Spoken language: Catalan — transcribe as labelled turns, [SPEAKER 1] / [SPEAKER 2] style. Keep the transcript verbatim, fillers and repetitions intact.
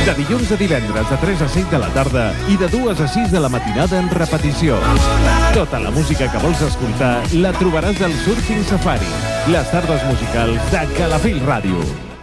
[SPEAKER 1] De dilluns a divendres de tres a cinc de la tarda i de dues a sis de la matinada en repetició. Tota la música que vols escoltar la trobaràs al Surfing Safari, les tardes musicals de Calafell Ràdio.